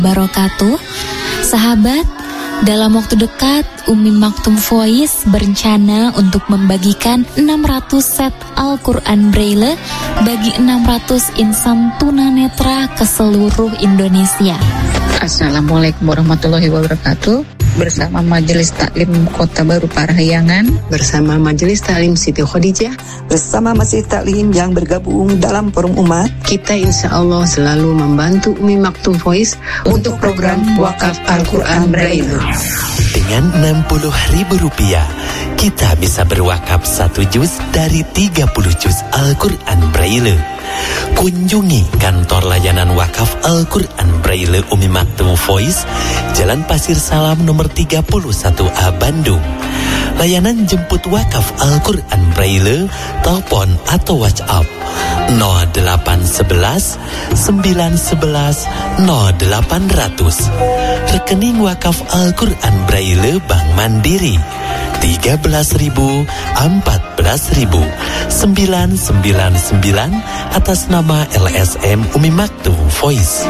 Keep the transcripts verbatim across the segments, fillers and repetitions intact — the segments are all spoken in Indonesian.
Barakatuh. Sahabat, dalam waktu dekat Umi Maktum Voice berencana untuk membagikan enam ratus set Al-Quran Braille bagi enam ratus insan tunanetra ke seluruh Indonesia. Assalamualaikum warahmatullahi wabarakatuh. Bersama Majelis Taklim Kota Baru Parahyangan, bersama Majelis Taklim Siti Khadijah, bersama Majelis Taklim yang bergabung dalam Forum Umat, kita insya Allah selalu membantu Umi Maktum Voice untuk program Wakaf Al-Quran Braille. Dengan enam puluh ribu rupiah, kita bisa berwakaf satu juz dari tiga puluh juz Al-Quran Braille. Kunjungi kantor layanan wakaf Al-Quran Braille Umi Maktum Voice, Jalan Pasir Salam nomor tiga puluh satu A Bandung. Layanan jemput wakaf Al-Quran Braille, telepon atau WhatsApp nol delapan sebelas sembilan sebelas nol delapan ratus. Rekening wakaf Al-Quran Braille Bank Mandiri tiga belas ribu, empat belas ribu, sembilan sembilan sembilan atas nama L S M Umi Maktum Voice.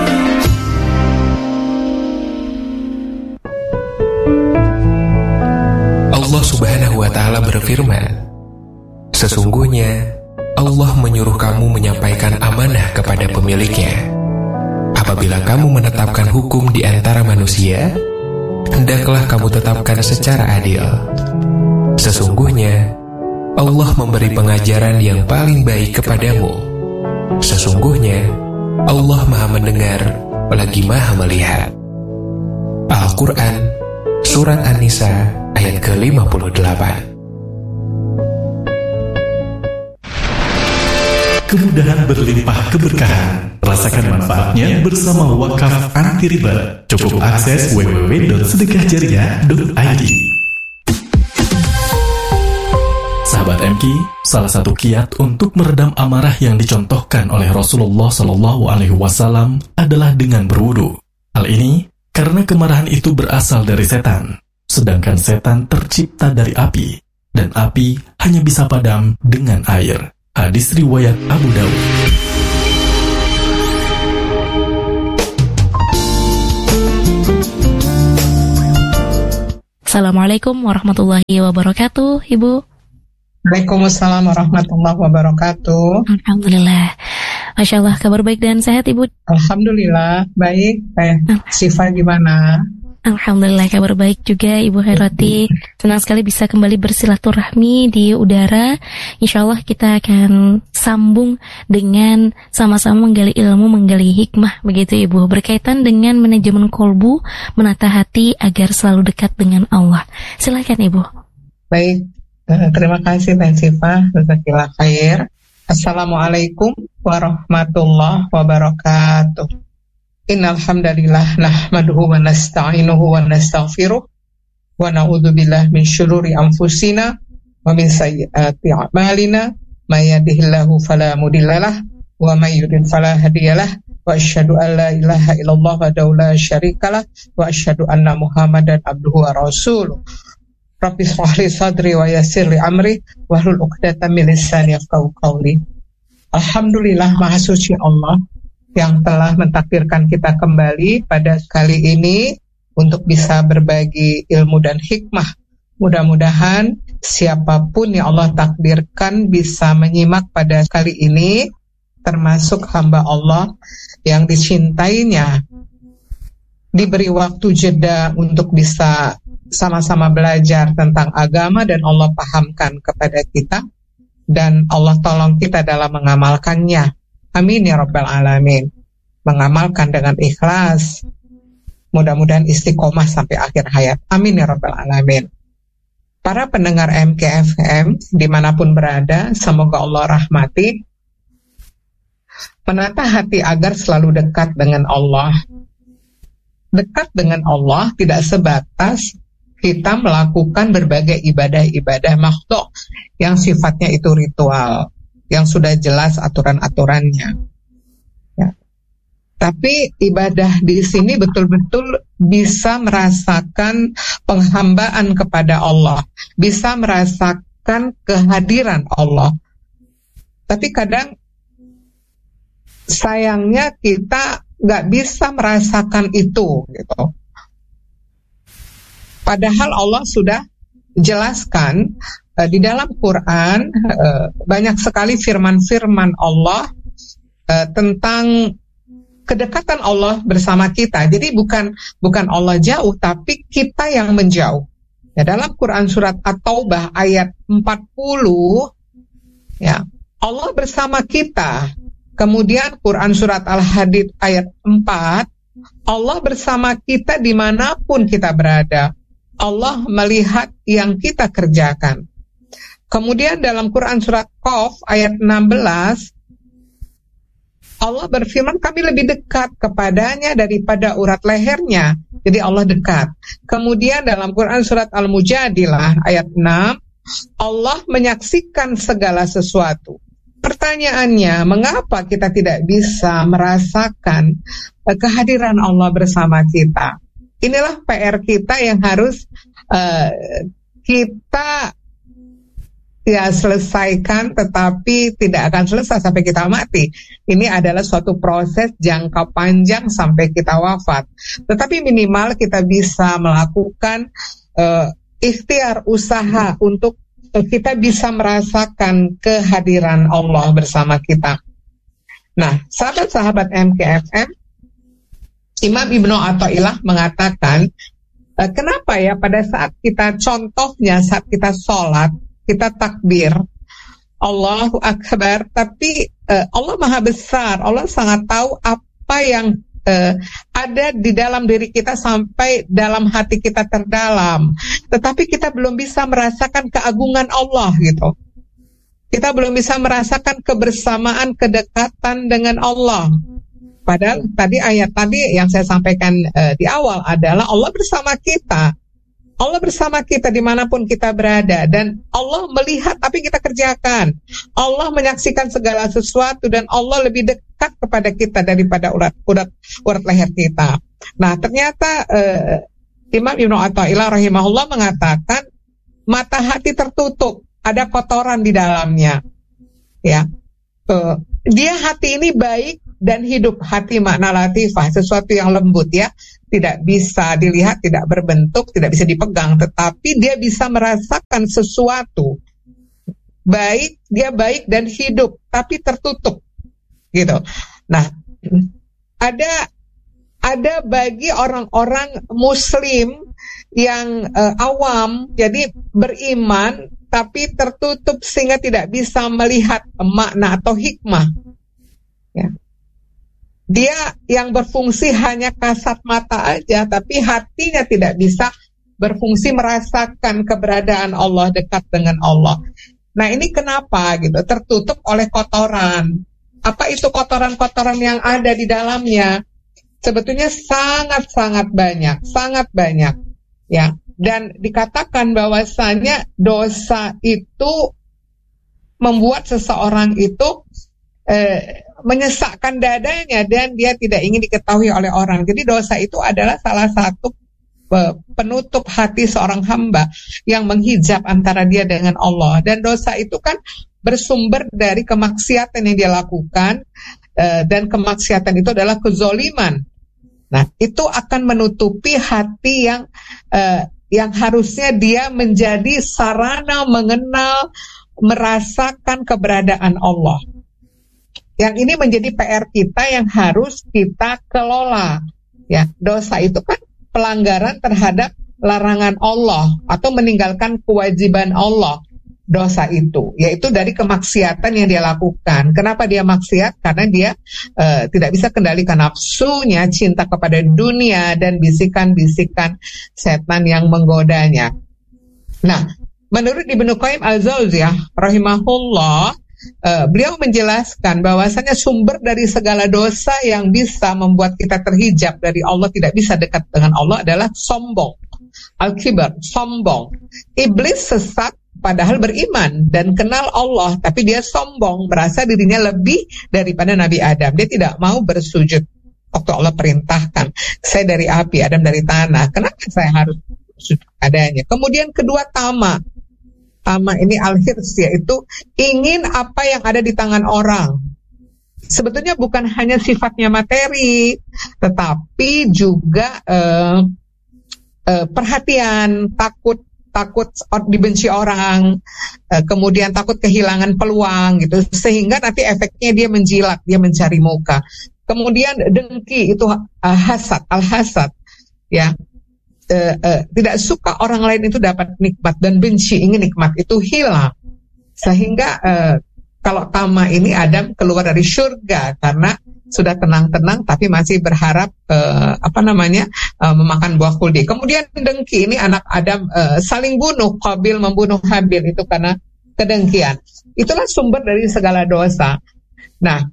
Allah Subhanahu wa Ta'ala berfirman, sesungguhnya Allah menyuruh kamu menyampaikan amanah kepada pemiliknya. Apabila kamu menetapkan hukum di antara manusia, hendaklah kamu tetapkan secara adil. Sesungguhnya Allah memberi pengajaran yang paling baik kepadamu. Sesungguhnya Allah Maha Mendengar lagi Maha Melihat. Al-Quran Surat An-Nisa ayat ke lima puluh delapan. Kemudahan berlimpah keberkahan. Rasakan manfaatnya bersama Wakaf Anti Riba. Cukup akses w w w titik sedekah jariah titik i d. Sahabat M K, salah satu kiat untuk meredam amarah yang dicontohkan oleh Rasulullah Shallallahu Alaihi Wasallam adalah dengan berwudu. Hal ini karena kemarahan itu berasal dari setan, sedangkan setan tercipta dari api, dan api hanya bisa padam dengan air. Hadis riwayat Abu Daud. Assalamualaikum warahmatullahi wabarakatuh, Ibu. Waalaikumsalam warahmatullahi wabarakatuh. Alhamdulillah. Masya Allah, kabar baik dan sehat, Ibu? Alhamdulillah, baik. Eh, Sifa gimana? Alhamdulillah, kabar baik juga, Ibu Khairati. Senang sekali bisa kembali bersilaturahmi di udara. Insya Allah kita akan sambung dengan sama-sama menggali ilmu, menggali hikmah, begitu Ibu. Berkaitan dengan manajemen kolbu, menata hati agar selalu dekat dengan Allah. Silakan Ibu. Baik, terima kasih Mbak Sifa. Jazakallahu khair. Assalamualaikum warahmatullahi wabarakatuh. Innal hamdalillah nahmaduhu wa nasta'inuhu wa nastaghfiruh wa na'udzu billahi min syururi anfusina wa min sayyiati a'malina may yahdihillahu fala mudhillalah wa may yudlil fala hadiyalah wa asyhadu an la ilaha illallah wahdahu la syarikalah wa asyhadu anna muhammadan abduhu wa rasuluh. Rabbi shrah li sadri wa yassir li amri wahlul 'uqdatam min lisani yafqahu qawli. Alhamdulillah, maha suci Allah yang telah mentakdirkan kita kembali pada kali ini untuk bisa berbagi ilmu dan hikmah. Mudah-mudahan siapapun yang Allah takdirkan bisa menyimak pada kali ini, termasuk hamba Allah yang dicintainya, diberi waktu jeda untuk bisa sama-sama belajar tentang agama dan Allah pahamkan kepada kita, dan Allah tolong kita dalam mengamalkannya. Amin ya rabbal alamin. Mengamalkan dengan ikhlas, mudah-mudahan istiqomah sampai akhir hayat. Amin ya rabbal alamin. Para pendengar M K F M dimanapun berada, semoga Allah rahmati. Menata hati agar selalu dekat dengan Allah. Dekat dengan Allah tidak sebatas kita melakukan berbagai ibadah-ibadah makhluk yang sifatnya itu ritual, yang sudah jelas aturan-aturannya. Ya. Tapi ibadah di sini betul-betul bisa merasakan penghambaan kepada Allah, bisa merasakan kehadiran Allah. Tapi kadang sayangnya kita nggak bisa merasakan itu, gitu. Padahal Allah sudah jelaskan uh, di dalam Quran uh, banyak sekali firman-firman Allah uh, tentang kedekatan Allah bersama kita. Jadi bukan bukan Allah jauh, tapi kita yang menjauh. Ya, dalam Quran surat At-Taubah ayat empat puluh, ya, Allah bersama kita. Kemudian Quran surat Al-Hadid ayat empat, Allah bersama kita dimanapun kita berada. Allah melihat yang kita kerjakan. Kemudian dalam Quran surat Qaf ayat enam belas, Allah berfirman, kami lebih dekat kepadanya daripada urat lehernya. Jadi Allah dekat. Kemudian dalam Quran surat Al-Mujadilah ayat enam, Allah menyaksikan segala sesuatu. Pertanyaannya, mengapa kita tidak bisa merasakan uh, kehadiran Allah bersama kita? Inilah P R kita yang harus uh, kita ya selesaikan, tetapi tidak akan selesai sampai kita mati. Ini adalah suatu proses jangka panjang sampai kita wafat. Tetapi minimal kita bisa melakukan uh, ikhtiar, usaha untuk kita bisa merasakan kehadiran Allah bersama kita. Nah, sahabat-sahabat M K F M, Imam Ibnu Athaillah mengatakan, kenapa ya pada saat kita, contohnya saat kita sholat, kita takbir, Allahu Akbar, tapi uh, Allah Maha Besar, Allah sangat tahu apa yang Uh, ada di dalam diri kita sampai dalam hati kita terdalam, tetapi kita belum bisa merasakan keagungan Allah, gitu. Kita belum bisa merasakan kebersamaan, kedekatan dengan Allah. Padahal tadi ayat tadi yang saya sampaikan uh, di awal adalah Allah bersama kita. Allah bersama kita dimanapun kita berada, dan Allah melihat apa yang kita kerjakan. Allah menyaksikan segala sesuatu, dan Allah lebih dekat kepada kita daripada urat urat urat leher kita. Nah, ternyata uh, Imam Ibnu Athaillah rahimahullah mengatakan mata hati tertutup, ada kotoran di dalamnya. Ya, uh, dia hati ini baik dan hidup, hati makna latifah, sesuatu yang lembut, ya. Tidak bisa dilihat, tidak berbentuk, tidak bisa dipegang, tetapi dia bisa merasakan sesuatu. Baik, dia baik dan hidup, tapi tertutup, gitu. Nah, ada ada bagi orang-orang Muslim yang uh, awam, jadi beriman, tapi tertutup sehingga tidak bisa melihat makna atau hikmah. Ya. Dia yang berfungsi hanya kasat mata aja, tapi hatinya tidak bisa berfungsi merasakan keberadaan Allah, dekat dengan Allah. Nah, ini kenapa gitu? Tertutup oleh kotoran. Apa itu kotoran-kotoran yang ada di dalamnya? Sebetulnya sangat-sangat banyak, sangat banyak, ya. Dan dikatakan bahwasanya dosa itu membuat seseorang itu eh, menyesakkan dadanya, dan dia tidak ingin diketahui oleh orang. Jadi dosa itu adalah salah satu penutup hati seorang hamba yang menghijab antara dia dengan Allah. Dan dosa itu kan bersumber dari kemaksiatan yang dia lakukan, dan kemaksiatan itu adalah kezoliman. Nah, itu akan menutupi hati yang yang harusnya dia menjadi sarana mengenal, merasakan keberadaan Allah. Yang ini menjadi P R kita yang harus kita kelola. Ya, dosa itu kan pelanggaran terhadap larangan Allah atau meninggalkan kewajiban Allah. Dosa itu, yaitu dari kemaksiatan yang dia lakukan. Kenapa dia maksiat? Karena dia uh, tidak bisa kendalikan nafsunya, cinta kepada dunia, dan bisikan-bisikan setan yang menggodanya. Nah, menurut Ibnu Qayyim al-Jauziyah rahimahullah, Uh, beliau menjelaskan bahwasanya sumber dari segala dosa yang bisa membuat kita terhijab dari Allah, tidak bisa dekat dengan Allah, adalah sombong. Al-kibar, sombong. Iblis sesat padahal beriman dan kenal Allah, tapi dia sombong, merasa dirinya lebih daripada Nabi Adam. Dia tidak mau bersujud waktu Allah perintahkan, saya dari api, Adam dari tanah, kenapa saya harus bersujud adanya? Kemudian kedua, tamak. Tama ini al-hirs, yaitu ingin apa yang ada di tangan orang. sebetulnya bukan hanya sifatnya materi, tetapi juga uh, uh, perhatian, takut takut dibenci orang, uh, kemudian takut kehilangan peluang gitu, sehingga nanti efeknya dia menjilat, dia mencari muka. Kemudian dengki itu uh, hasad, al-hasad, ya. Uh, uh, tidak suka orang lain itu dapat nikmat dan benci ingin nikmat itu hilang, sehingga uh, kalau tama ini Adam keluar dari surga karena sudah tenang-tenang tapi masih berharap uh, apa namanya uh, memakan buah kuldi. Kemudian dengki ini anak Adam uh, saling bunuh, Qabil membunuh Habil itu karena kedengkian. Itulah sumber dari segala dosa. Nah,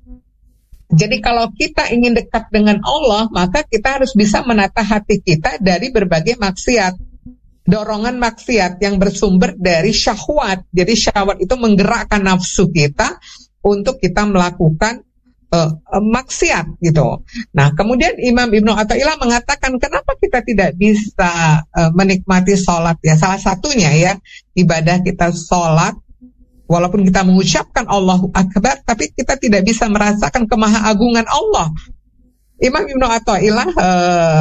jadi kalau kita ingin dekat dengan Allah, maka kita harus bisa menata hati kita dari berbagai maksiat. Dorongan maksiat yang bersumber dari syahwat. Jadi syahwat itu menggerakkan nafsu kita untuk kita melakukan uh, uh, maksiat gitu. Nah, kemudian Imam Ibnu Athaillah mengatakan kenapa kita tidak bisa uh, menikmati sholat ya. Salah satunya ya, ibadah kita sholat, walaupun kita mengucapkan Allahu Akbar, tapi kita tidak bisa merasakan kemahaagungan Allah. Imam Ibnu Athaillah uh,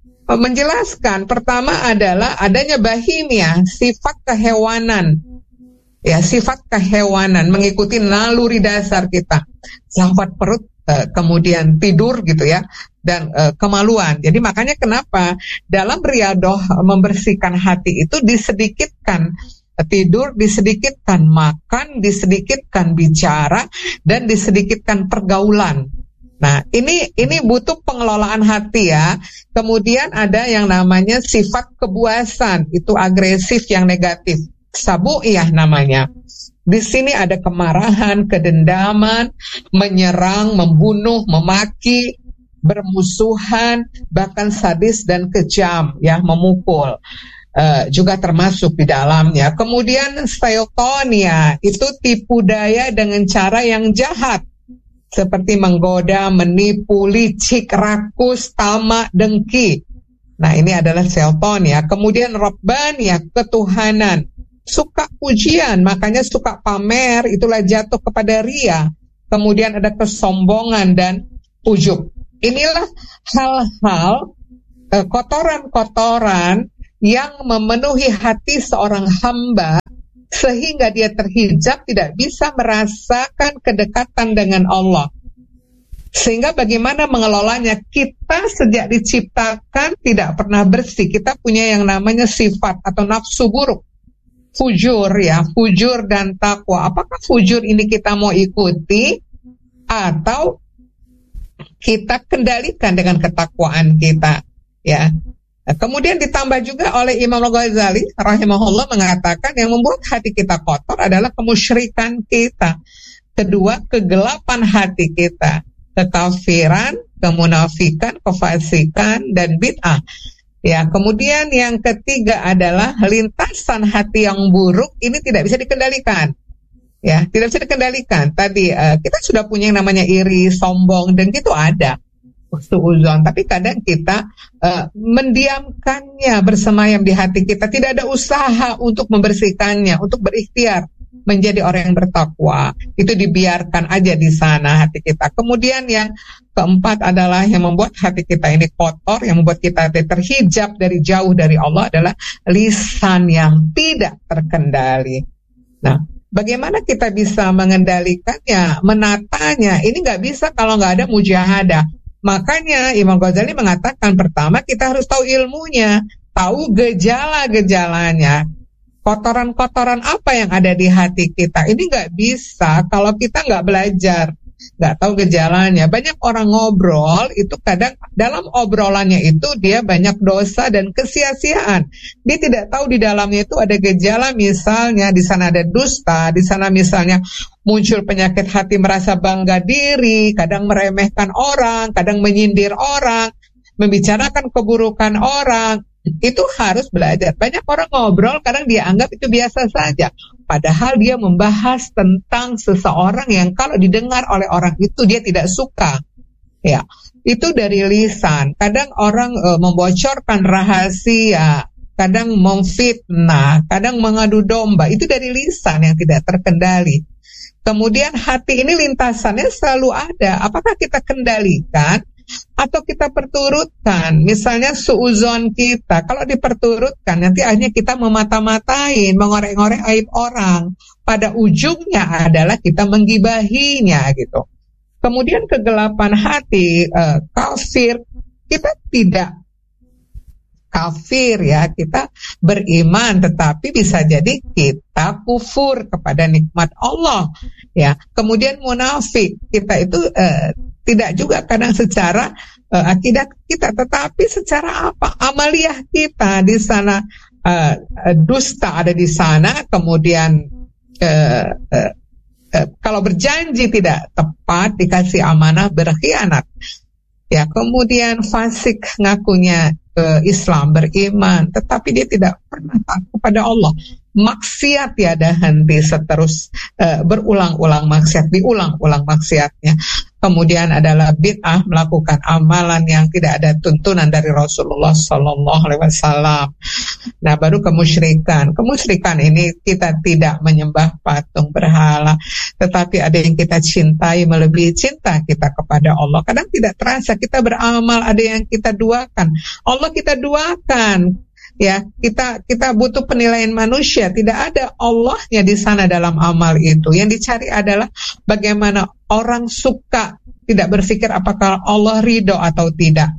menjelaskan pertama adalah adanya bahimia, sifat kehewanan. Ya, sifat kehewanan mengikuti naluri dasar kita. Syahwat perut, uh, kemudian tidur gitu ya, dan uh, kemaluan. Jadi makanya kenapa dalam riyadah membersihkan hati itu disedikitkan tidur, disedikitkan makan, disedikitkan bicara, dan disedikitkan pergaulan. Nah, ini ini butuh pengelolaan hati ya. Kemudian ada yang namanya sifat kebuasan, itu agresif yang negatif, sabu'iyah namanya. Di sini ada kemarahan, kedendaman, menyerang, membunuh, memaki, bermusuhan, bahkan sadis dan kejam ya, memukul. Uh, juga termasuk di dalamnya. Kemudian styotonia, itu tipu daya dengan cara yang jahat, seperti menggoda, menipu, licik, rakus, tamak, dengki. Nah, ini adalah styotonia. Kemudian robbaniyah, ketuhanan, suka pujian, makanya suka pamer, itulah jatuh kepada ria. Kemudian ada kesombongan dan ujub. Inilah hal-hal uh, kotoran-kotoran yang memenuhi hati seorang hamba sehingga dia terhijab, tidak bisa merasakan kedekatan dengan Allah. Sehingga bagaimana mengelolanya? Kita sejak diciptakan tidak pernah bersih. Kita punya yang namanya sifat atau nafsu buruk, fujur ya, fujur dan takwa. Apakah fujur ini kita mau ikuti atau kita kendalikan dengan ketakwaan kita ya? Kemudian ditambah juga oleh Imam Al-Ghazali rahimahullah mengatakan yang membuat hati kita kotor adalah kemusyrikan kita. Kedua, kegelapan hati kita, kekafiran, kemunafikan, kefasikan, dan bid'ah. Ya, kemudian yang ketiga adalah lintasan hati yang buruk, ini tidak bisa dikendalikan. Ya, tidak bisa dikendalikan. Tadi uh, kita sudah punya yang namanya iri, sombong, dan itu ada. Suuzon, tapi kadang kita uh, mendiamkannya bersemayam di hati kita, tidak ada usaha untuk membersihkannya, untuk berikhtiar menjadi orang yang bertakwa, itu dibiarkan aja di sana hati kita. Kemudian yang keempat adalah yang membuat hati kita ini kotor, yang membuat kita terhijab dari jauh dari Allah adalah lisan yang tidak terkendali. Nah, bagaimana kita bisa mengendalikannya, menatanya? Ini nggak bisa kalau nggak ada mujahadah. Makanya Imam Ghazali mengatakan pertama kita harus tahu ilmunya, tahu gejala-gejalanya, kotoran-kotoran apa yang ada di hati kita. Ini nggak bisa kalau kita nggak belajar, nggak tahu gejalanya. Banyak orang ngobrol itu kadang dalam obrolannya itu dia banyak dosa dan kesia-siaan. Dia tidak tahu di dalamnya itu ada gejala, misalnya di sana ada dusta, di sana misalnya muncul penyakit hati merasa bangga diri, kadang meremehkan orang, kadang menyindir orang, membicarakan keburukan orang. Itu harus belajar. Banyak orang ngobrol, kadang dia anggap itu biasa saja. Padahal dia membahas tentang seseorang yang kalau didengar oleh orang itu dia tidak suka. Ya, itu dari lisan. Kadang orang e, membocorkan rahasia, kadang memfitnah, kadang mengadu domba. Itu dari lisan yang tidak terkendali. Kemudian hati ini lintasannya selalu ada. Apakah kita kendalikan atau kita perturutkan? Misalnya suuzon kita, kalau diperturutkan nanti akhirnya kita memata-matain, mengorek-ngorek aib orang. Pada ujungnya adalah kita menggibahinya gitu. Kemudian kegelapan hati, eh, kafir, kita tidak kafir ya, kita beriman tetapi bisa jadi kita kufur kepada nikmat Allah ya. Kemudian munafik, kita itu eh, tidak juga kadang secara eh, akidah kita, tetapi secara apa? Amaliyah kita di sana, eh, dusta ada di sana, kemudian eh, eh, eh, kalau berjanji tidak tepat, dikasih amanah berkhianat. Ya, kemudian fasik ngakunya ke Islam, beriman, tetapi dia tidak pernah takut kepada Allah. Maksiat tiada henti, seterus uh, berulang-ulang maksiat, diulang-ulang maksiatnya. Kemudian adalah bid'ah, melakukan amalan yang tidak ada tuntunan dari Rasulullah Sallallahu Alaihi Wasallam. Nah, baru kemusyrikan. Kemusyrikan ini kita tidak menyembah patung berhala, tetapi ada yang kita cintai melebihi cinta kita kepada Allah. Kadang tidak terasa kita beramal, ada yang kita duakan. Allah kita duakan. Ya, kita kita butuh penilaian manusia, tidak ada Allahnya di sana dalam amal itu. Yang dicari adalah bagaimana orang suka, tidak berpikir apakah Allah ridho atau tidak.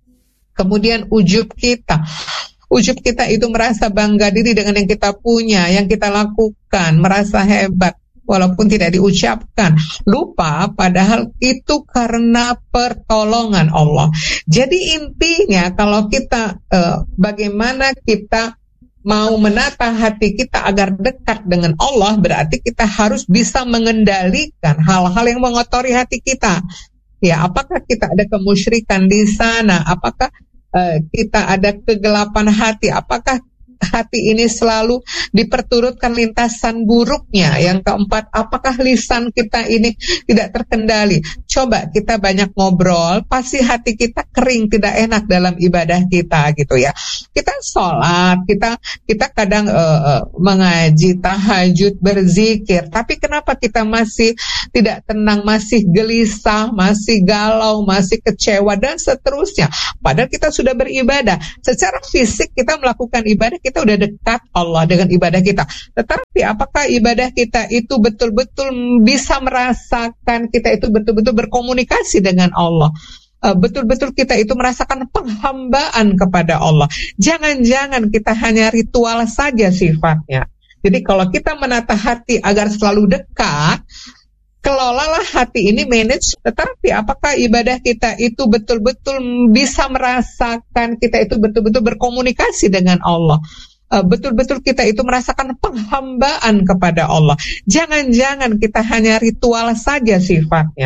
Kemudian ujub kita. Ujub kita itu merasa bangga diri dengan yang kita punya, yang kita lakukan, merasa hebat walaupun tidak diucapkan. Lupa padahal itu karena pertolongan Allah. Jadi intinya kalau kita eh, bagaimana kita mau menata hati kita agar dekat dengan Allah, berarti kita harus bisa mengendalikan hal-hal yang mengotori hati kita. Ya, apakah kita ada kemusyrikan di sana? Apakah uh, kita ada kegelapan hati? Apakah hati ini selalu diperturutkan lintasan buruknya? Yang keempat, apakah lisan kita ini tidak terkendali? Coba kita banyak ngobrol, pasti hati kita kering, tidak enak dalam ibadah kita gitu ya. Kita sholat, kita kita kadang uh, mengaji, tahajud, berzikir, tapi kenapa kita masih tidak tenang, masih gelisah, masih galau, masih kecewa dan seterusnya? Padahal kita sudah beribadah. Secara fisik kita melakukan ibadah, kita udah dekat Allah dengan ibadah kita. Tetapi apakah ibadah kita itu betul-betul bisa merasakan kita itu betul-betul berkomunikasi dengan Allah? Betul-betul kita itu merasakan penghambaan kepada Allah. Jangan-jangan kita hanya ritual saja sifatnya. Jadi kalau kita menata hati agar selalu dekat, kelolalah hati ini, manage. Tetapi apakah ibadah kita itu betul-betul bisa merasakan kita itu betul-betul berkomunikasi dengan Allah? Betul-betul kita itu merasakan penghambaan kepada Allah. Jangan-jangan kita hanya ritual saja sifatnya.